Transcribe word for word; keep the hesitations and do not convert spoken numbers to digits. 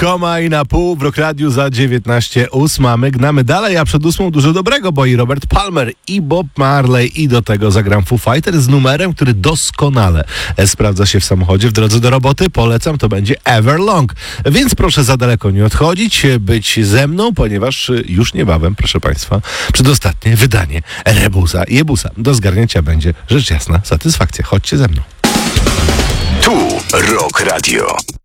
Koma i na pół w Rock Radiu za dziewiętnaście ósma. My gnamy dalej, a przed ósmą dużo dobrego, bo i Robert Palmer, i Bob Marley, i do tego zagram Foo Fighters z numerem, który doskonale sprawdza się w samochodzie w drodze do roboty. Polecam, to będzie Everlong. Więc proszę za daleko nie odchodzić, być ze mną, ponieważ już niebawem, proszę Państwa, przedostatnie wydanie Rebusa i Ebusa. Do zgarnięcia będzie rzecz jasna satysfakcja. Chodźcie ze mną. Tu Rock Radio.